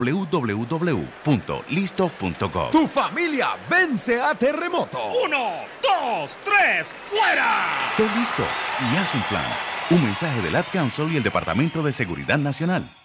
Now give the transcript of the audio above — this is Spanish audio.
www.listo.gov. Tu familia vence a Terremoto. 1, 2, 3, ¡fuera! Sé listo y haz un plan. Un mensaje del Ad Council y el Departamento de Seguridad Nacional.